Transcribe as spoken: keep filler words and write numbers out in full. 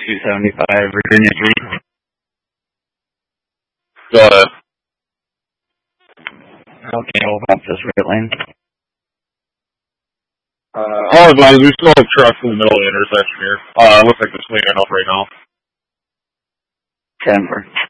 two seventy-five, Virginia three. Go ahead. Okay, hold up this right lane. Uh, all advise, we still have trucks in the middle of the intersection here. Uh, looks like it's cleaning up right now. ten four.